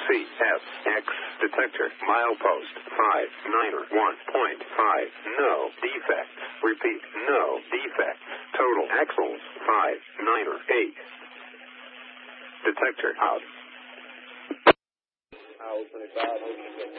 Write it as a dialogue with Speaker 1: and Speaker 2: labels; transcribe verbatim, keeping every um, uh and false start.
Speaker 1: C F X detector milepost five niner one point five. No defects. Repeat, no defects. Total axles five niner eight. Detector out.